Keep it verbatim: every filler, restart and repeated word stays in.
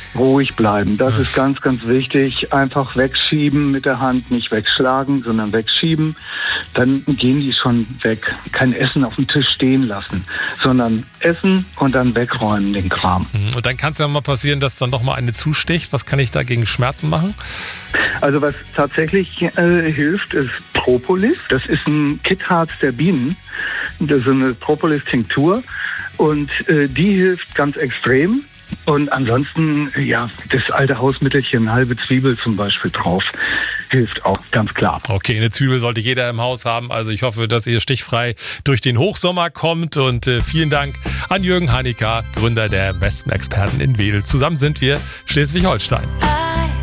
Ruhig bleiben, das ist ganz, ganz wichtig. Einfach wegschieben mit der Hand, nicht wegschlagen, sondern wegschieben. Dann gehen die schon weg. Kein Essen auf dem Tisch stehen lassen, sondern essen und dann wegräumen den Kram. Und dann kann es ja mal passieren, dass dann doch mal eine zusticht. Was kann ich da gegen Schmerzen machen? Also was tatsächlich äh, hilft, ist Propolis. Das ist ein Kitharz der Bienen. Das ist eine Propolis-Tinktur und äh, die hilft ganz extrem. Und ansonsten, ja, das alte Hausmittelchen, eine halbe Zwiebel zum Beispiel drauf, hilft auch, ganz klar. Okay, eine Zwiebel sollte jeder im Haus haben. Also ich hoffe, dass ihr stichfrei durch den Hochsommer kommt. Und äh, vielen Dank an Jürgen Hanika, Gründer der Wespen-Experten in Wedel. Zusammen sind wir Schleswig-Holstein.